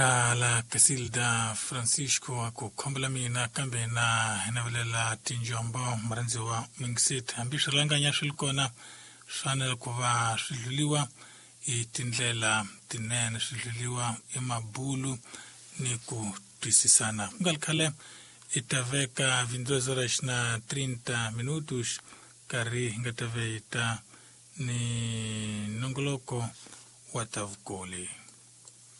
La Casilda Francisco ako komblami na kambe na hinavelela tinjombo maranzi wa mingsit ambishiranga nyashilkona shanel kuva shililiwa itindlela tinene shililiwa imabulu ni kutisisana ngalkale itaveka 22:30 minutos kari ngataveta ni nongoloko watavukoli.